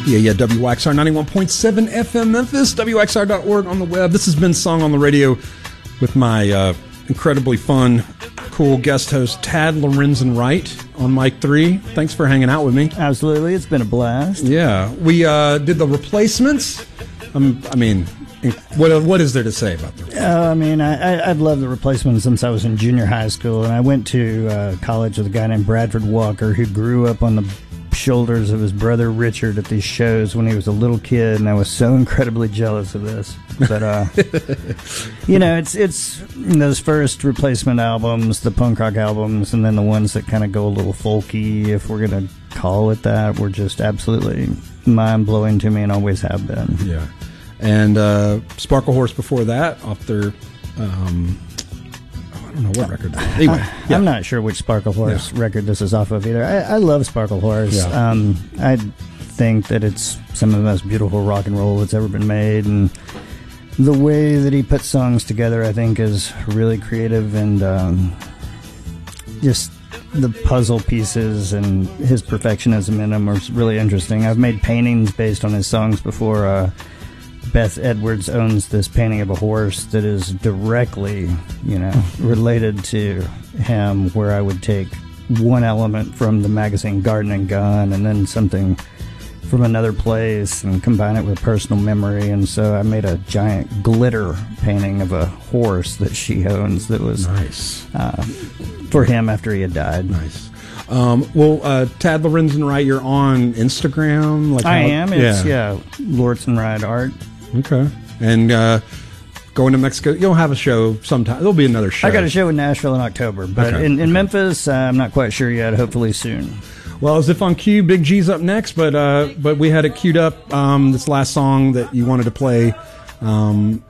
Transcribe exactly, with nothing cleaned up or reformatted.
Yeah, yeah, W X R ninety-one point seven F M Memphis, W X R dot org on the web. This has been Song on the Radio with my uh, incredibly fun, cool guest host, Tad Lorenzen Wright on Mic three. Thanks for hanging out with me. Absolutely. It's been a blast. Yeah. We uh, did the Replacements. Um, I mean, what what is there to say about the Replacements? Uh, I mean, I, I, I've loved the Replacements since I was in junior high school, and I went to uh, college with a guy named Bradford Walker who grew up on the shoulders of his brother Richard at these shows when he was a little kid, and I was so incredibly jealous of this. But uh, you know, it's it's those first Replacement albums, the punk rock albums, and then the ones that kind of go a little folky, if we're gonna call it that, were just absolutely mind blowing to me and always have been. Yeah, and uh, Sparkle Horse before that, off their. Um, I don't know what record. Anyway, yeah. I'm not sure which Sparkle Horse yeah. record this is off of either. I, I love Sparkle Horse. Yeah. Um, I think that it's some of the most beautiful rock and roll that's ever been made, and the way that he puts songs together, I think, is really creative, and um, just the puzzle pieces and his perfectionism in them are really interesting. I've made paintings based on his songs before. Uh, Beth Edwards owns this painting of a horse that is directly, you know, related to him, where I would take one element from the magazine Garden and Gun and then something from another place and combine it with personal memory. And so I made a giant glitter painting of a horse that she owns that was nice uh, for him after he had died. Nice. Um, well, uh, Tad Lorenzen Wright, you're on Instagram? Like I how, am. It's, yeah, yeah Lorenzen Wright Art. Okay. And uh, going to Mexico, you'll have a show sometime. There'll be another show. I got a show in Nashville in October, but okay. in, in okay. Memphis, uh, I'm not quite sure yet. Hopefully soon. Well, as if on cue, Big G's up next, but uh, but we had it queued up, um, this last song that you wanted to play. Um,